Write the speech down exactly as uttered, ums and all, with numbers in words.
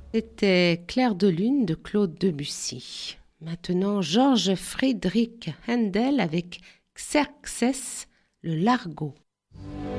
C'était Clair de lune de Claude Debussy. Maintenant, Georges Friedrich Händel avec Xerxès, le Largo.